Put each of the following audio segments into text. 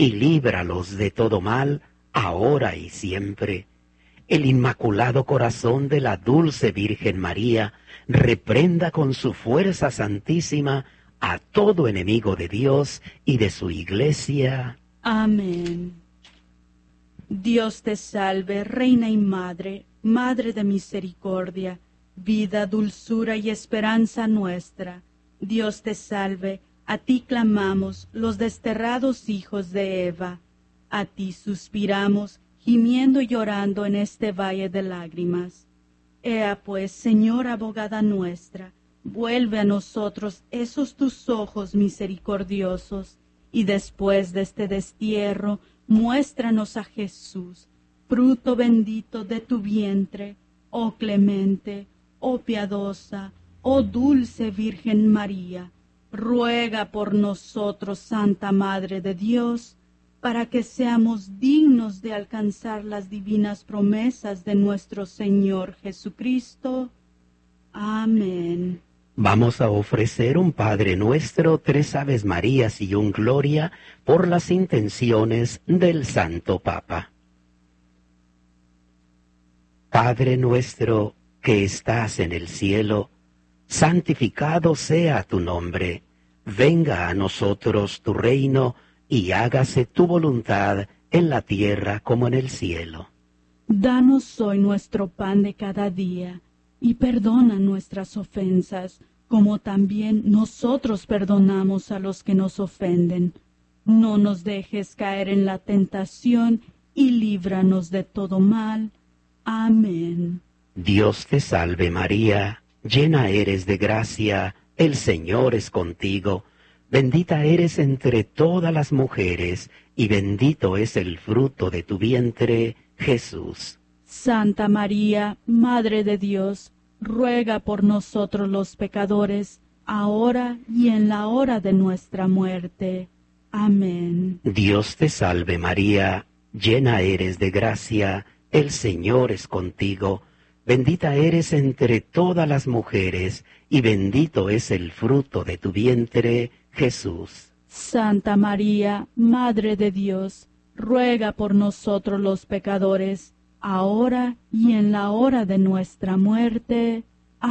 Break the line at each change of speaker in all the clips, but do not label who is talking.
y líbralos de todo mal, ahora y siempre. El Inmaculado Corazón de la Dulce Virgen María reprenda con su fuerza santísima a todo enemigo de Dios y de su Iglesia.
Amén. Dios te salve, Reina y Madre, Madre de misericordia, vida, dulzura y esperanza nuestra. Dios te salve, a ti clamamos, los desterrados hijos de Eva. A ti suspiramos, gimiendo y llorando en este valle de lágrimas. Ea pues, Señora abogada nuestra, vuelve a nosotros esos tus ojos misericordiosos, y después de este destierro, muéstranos a Jesús, fruto bendito de tu vientre, oh clemente, oh piadosa, oh dulce Virgen María. Ruega por nosotros, Santa Madre de Dios, para que seamos dignos de alcanzar las divinas promesas de nuestro Señor Jesucristo. Amén.
Vamos a ofrecer un Padre Nuestro, 3 Aves Marías y un Gloria por las intenciones del Santo Papa. Padre nuestro que estás en el cielo, santificado sea tu nombre. Venga a nosotros tu reino y hágase tu voluntad en la tierra como en el cielo.
Danos hoy nuestro pan de cada día, y perdona nuestras ofensas, como también nosotros perdonamos a los que nos ofenden. No nos dejes caer en la tentación, y líbranos de todo mal. Amén.
Dios te salve María, llena eres de gracia, el Señor es contigo. Bendita eres entre todas las mujeres, y bendito es el fruto de tu vientre, Jesús.
Santa María, Madre de Dios, ruega por nosotros los pecadores, ahora y en la hora de nuestra muerte. Amén.
Dios te salve María, llena eres de gracia, el Señor es contigo. Bendita eres entre todas las mujeres, y bendito es el fruto de tu vientre, Jesús.
Santa María, Madre de Dios, ruega por nosotros los pecadores, ahora y en la hora de nuestra muerte.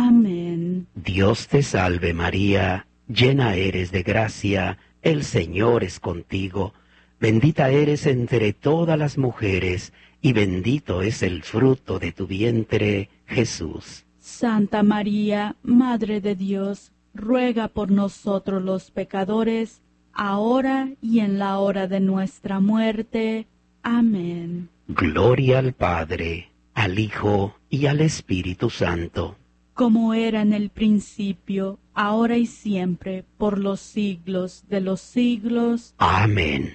Amén.
Dios te salve María, llena eres de gracia, el Señor es contigo. Bendita eres entre todas las mujeres, y bendito es el fruto de tu vientre, Jesús.
Santa María, Madre de Dios, ruega por nosotros los pecadores, ahora y en la hora de nuestra muerte. Amén.
Gloria al Padre, al Hijo y al Espíritu Santo.
Como era en el principio, ahora y siempre, por los siglos de los siglos.
Amén.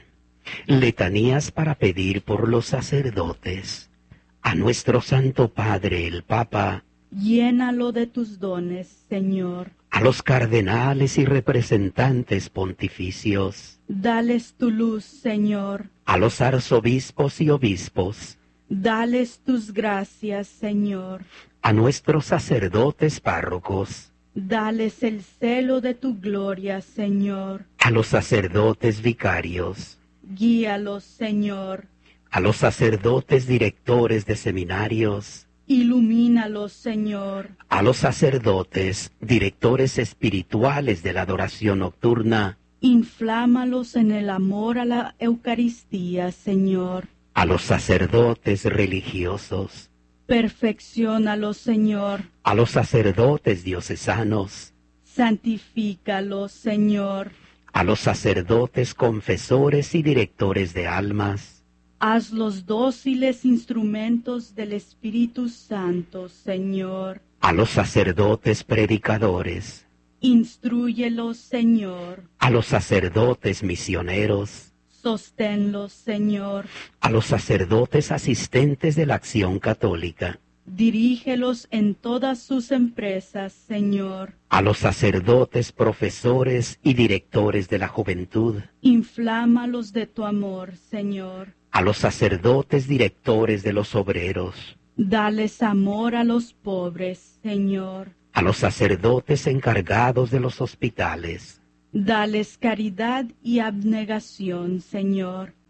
Letanías para pedir por los sacerdotes. A nuestro Santo Padre, el Papa,
llénalo de tus dones, Señor.
A los cardenales y representantes pontificios,
dales tu luz, Señor.
A los arzobispos y obispos,
dales tus gracias, Señor.
A nuestros sacerdotes párrocos,
dales el celo de tu gloria, Señor.
A los sacerdotes vicarios,
guíalos, Señor.
A los sacerdotes directores de seminarios,
ilumínalos, Señor.
A los sacerdotes directores espirituales de la adoración nocturna,
inflámalos en el amor a la Eucaristía, Señor.
A los sacerdotes religiosos,
perfecciónalos, Señor.
A los sacerdotes diocesanos,
santifícalos, Señor.
A los sacerdotes confesores y directores de almas,
hazlos dóciles instrumentos del Espíritu Santo, Señor.
A los sacerdotes predicadores,
instrúyelos, Señor.
A los sacerdotes misioneros,
sosténlos, Señor.
A los sacerdotes asistentes de la acción católica,
dirígelos en todas sus empresas, Señor.
A los sacerdotes profesores y directores de la juventud,
inflámalos de tu amor, Señor.
A los sacerdotes directores de los obreros,
dales amor a los pobres, Señor.
A los sacerdotes encargados de los hospitales,
dales caridad y abnegación, Señor.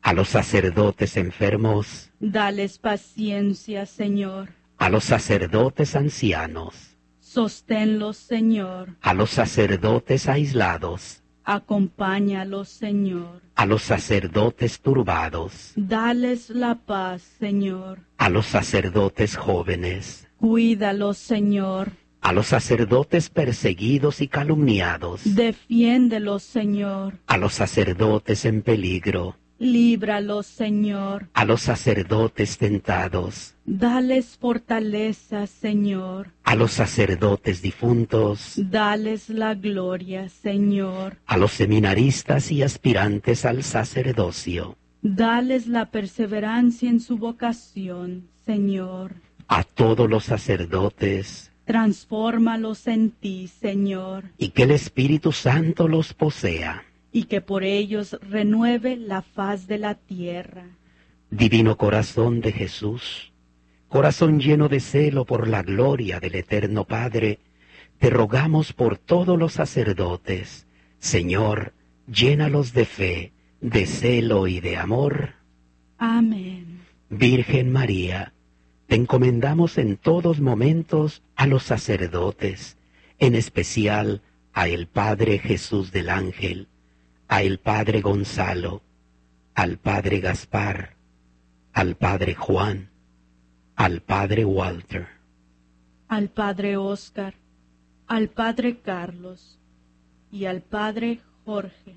A los sacerdotes enfermos,
dales paciencia, Señor.
a los sacerdotes ancianos,
Sosténlos, Señor.
a los sacerdotes aislados,
Acompáñalos, Señor.
a los sacerdotes turbados,
Dales la paz, Señor.
a los sacerdotes jóvenes,
Cuídalos, Señor.
a los sacerdotes perseguidos y calumniados,
Defiéndelos, Señor.
a los sacerdotes en peligro,
Líbralos, Señor.
a los sacerdotes tentados,
Dales fortaleza, Señor.
a los sacerdotes difuntos,
Dales la gloria, Señor.
a los seminaristas y aspirantes al sacerdocio,
Dales la perseverancia en su vocación, Señor.
a todos los sacerdotes,
Transfórmalos en ti, Señor,
y que el Espíritu Santo los posea.
y que por ellos renueve la faz de la tierra.
Divino corazón de Jesús, corazón lleno de celo por la gloria del Eterno Padre, te rogamos por todos los sacerdotes. Señor, llénalos de fe, de celo y de amor.
Amén.
Virgen María, te encomendamos en todos momentos a los sacerdotes, en especial a el Padre Jesús del Ángel, a el Padre Gonzalo, al Padre Gaspar, al Padre Juan, al Padre Walter,
Al Padre Óscar, al Padre Carlos y al Padre Jorge.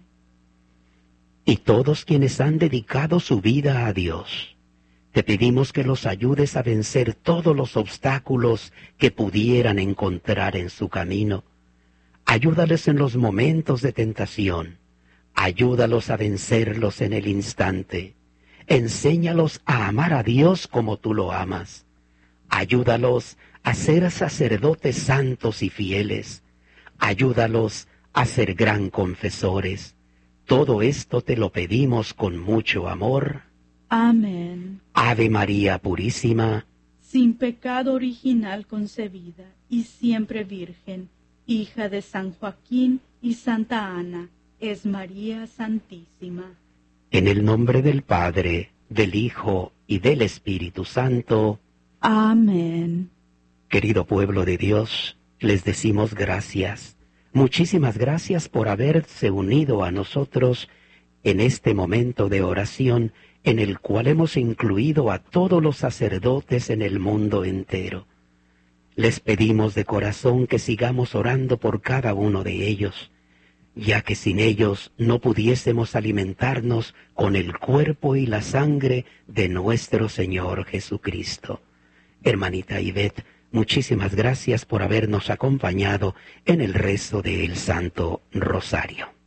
y todos quienes han dedicado su vida a Dios. Te pedimos que los ayudes a vencer todos los obstáculos que pudieran encontrar en su camino. Ayúdales en los momentos de tentación. Ayúdalos a vencerlos en el instante. Enséñalos a amar a Dios como tú lo amas. Ayúdalos a ser sacerdotes santos y fieles. Ayúdalos a ser gran confesores. Todo esto te lo pedimos con mucho amor.
Amén.
Ave María Purísima,
Sin pecado original concebida y siempre virgen, hija de San Joaquín y Santa Ana, es María Santísima.
en el nombre del Padre, del Hijo y del Espíritu Santo.
Amén.
Querido pueblo de Dios, les decimos gracias. Muchísimas gracias por haberse unido a nosotros en este momento de oración en el cual hemos incluido a todos los sacerdotes en el mundo entero. Les pedimos de corazón que sigamos orando por cada uno de ellos, ya que sin ellos no pudiésemos alimentarnos con el cuerpo y la sangre de nuestro Señor Jesucristo. Hermanita Ivette, muchísimas gracias por habernos acompañado en el rezo del Santo Rosario.